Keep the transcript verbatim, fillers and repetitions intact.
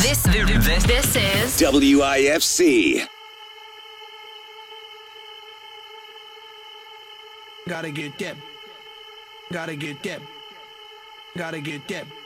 This, this, this is W I F C. Gotta get dip. Gotta get dip. Gotta get dip.